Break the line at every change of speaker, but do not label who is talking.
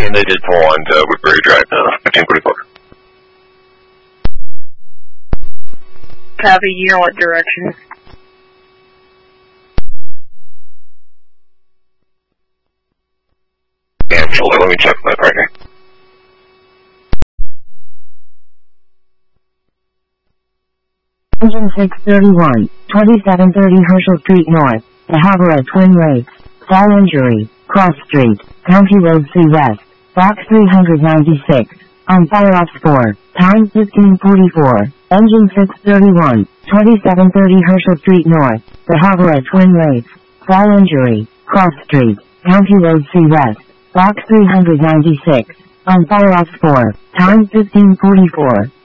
and they did pull onto Woodbury Drive, 1544.
Copy, you know what direction?
Angela, let me check my partner.
Engine 631, 2730 Herschel Street North, The Havre Twin Lakes, Fall Injury, Cross Street, County Road C West, Box 396, on fire off score, time 1544, Engine 631, 2730 Herschel Street North, The Havre Twin Lakes, Fall Injury, Cross Street, County Road C West, Box 396, on fire off score, time 1544.